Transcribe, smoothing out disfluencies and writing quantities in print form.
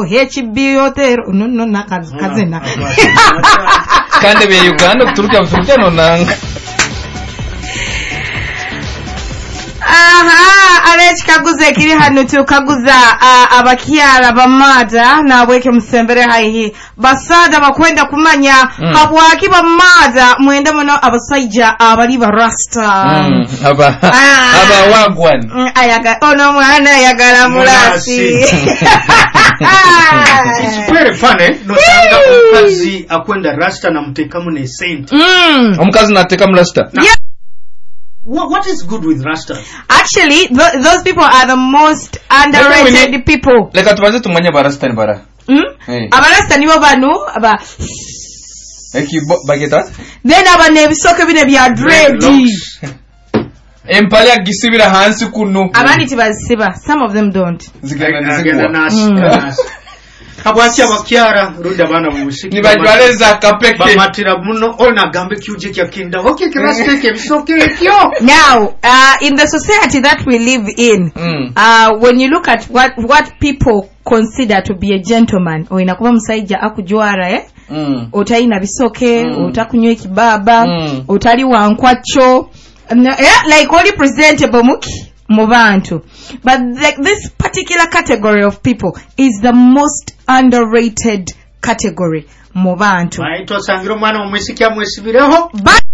HB Hotel no nakazina kandi be Uganda kuturuka buturuka nonanga Alech kaguze kiri hano tukaguza abakyala bamada nabweke musembere haihi basada bakwenda kumanya habwaki bamada mwenda muno abasajja abali barasta aba wagwan ayaga ono mwana ayagala mulasi It's very funny no sanga omukazi akwenda rasta na mutekamu ne sente omukazi nateka rasta. What is good with Rastas? Actually, those people are the most underrated people. Leka tubanze tumanye barasta ni bara. Abarasta nibo banu aba bageta. Then abane bisoke bine bya dread. Empaya gisibira hansi kuno. Abandi tibasiba. Some of them don't. Zigana nasi. Kabwaki abakyara runda bana mu musiki nibajwaleza kapeke bamatira muno ona gambe kyuje kyakinda okay kirasteke bisoke kyo. Now in the society that we live in when you look at what people consider to be a gentleman oinakuba musajja akujwara otaina bisoke otakunywa ekibaba otali wankwacho like only presentable mu bantu. But like this particular category of people is the most underrated category mu bantu. Maito sangiro mwana omwesikia mwesibireho. But